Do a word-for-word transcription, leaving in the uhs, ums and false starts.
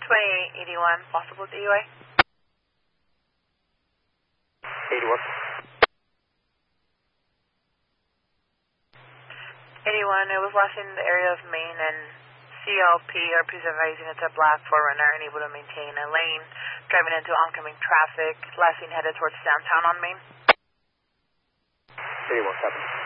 twenty-eight eighty-one, possible D U A. eighty-one. eighty-one, it was last in the area of Main and C L P are supervising it's a black four runner unable to maintain a lane, driving into oncoming traffic, last seen headed towards downtown on Main. eighty-one, seven.